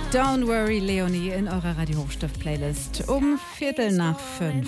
Don't Worry Leonie in eurer Radio Hochstift-Playlist um 4:45.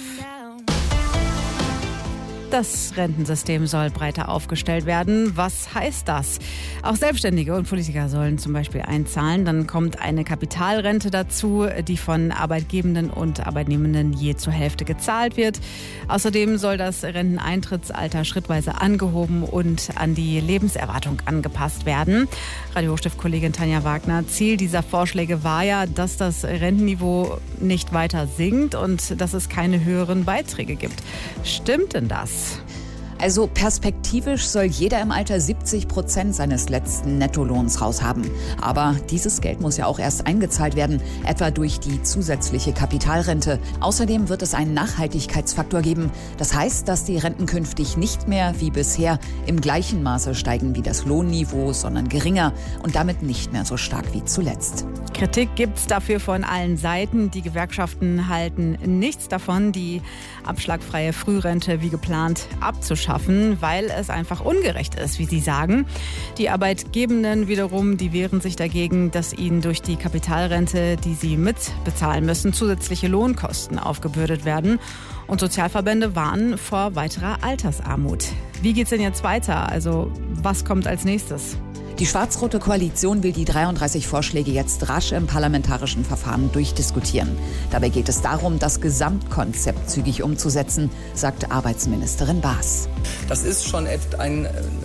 Das Rentensystem soll breiter aufgestellt werden. Was heißt das? Auch Selbstständige und Politiker sollen zum Beispiel einzahlen. Dann kommt eine Kapitalrente dazu, die von Arbeitgebenden und Arbeitnehmenden je zur Hälfte gezahlt wird. Außerdem soll das Renteneintrittsalter schrittweise angehoben und an die Lebenserwartung angepasst werden. Radio Hochstift-Kollegin Tanja Wagner, Ziel dieser Vorschläge war ja, dass das Rentenniveau nicht weiter sinkt und dass es keine höheren Beiträge gibt. Stimmt denn das? Also perspektivisch soll jeder im Alter 70% seines letzten Nettolohns raushaben. Aber dieses Geld muss ja auch erst eingezahlt werden, etwa durch die zusätzliche Kapitalrente. Außerdem wird es einen Nachhaltigkeitsfaktor geben. Das heißt, dass die Renten künftig nicht mehr wie bisher im gleichen Maße steigen wie das Lohnniveau, sondern geringer und damit nicht mehr so stark wie zuletzt. Kritik gibt's dafür von allen Seiten. Die Gewerkschaften halten nichts davon, die abschlagfreie Frührente wie geplant abzuschaffen, weil es einfach ungerecht ist, wie sie sagen. Die Arbeitgebenden wiederum, die wehren sich dagegen, dass ihnen durch die Kapitalrente, die sie mitbezahlen müssen, zusätzliche Lohnkosten aufgebürdet werden. Und Sozialverbände warnen vor weiterer Altersarmut. Wie geht's denn jetzt weiter? Also was kommt als nächstes? Die schwarz-rote Koalition will die 33 Vorschläge jetzt rasch im parlamentarischen Verfahren durchdiskutieren. Dabei geht es darum, das Gesamtkonzept zügig umzusetzen, sagt Arbeitsministerin Baas. Das ist schon ein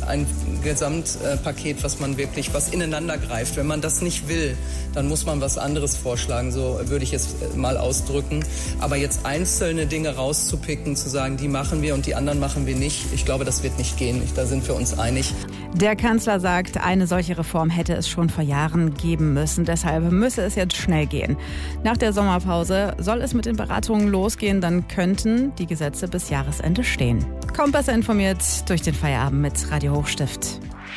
Gesamtpaket, was ineinander greift. Wenn man das nicht will, dann muss man was anderes vorschlagen, so würde ich es mal ausdrücken. Aber jetzt einzelne Dinge rauszupicken, zu sagen, die machen wir und die anderen machen wir nicht, ich glaube, das wird nicht gehen. Da sind wir uns einig. Der Kanzler sagt, eine solche Reform hätte es schon vor Jahren geben müssen. Deshalb müsse es jetzt schnell gehen. Nach der Sommerpause soll es mit den Beratungen losgehen. Dann könnten die Gesetze bis Jahresende stehen. Kommt besser informiert durch den Feierabend mit Radio Hochstift.